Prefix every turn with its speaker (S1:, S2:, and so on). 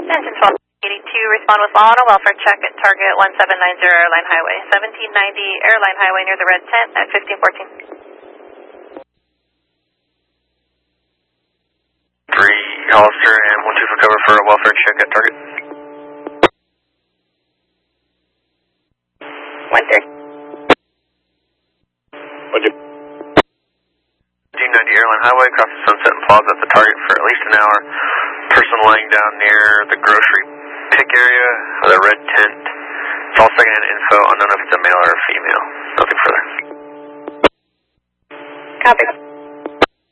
S1: Engine 1282, respond with law on a welfare check at target 1790 Airline Highway. 1790 Airline Highway near the red tent at 1514.
S2: 3 Hollister and 12 for cover for a welfare check at target.
S1: 13.
S2: 1590 Airline Highway, across the Sunset and Plaza at the target for at least an hour. Person laying down near the grocery pick area with a red tent. It's all secondhand info, unknown if it's a male or a female. Nothing further.
S1: Copy.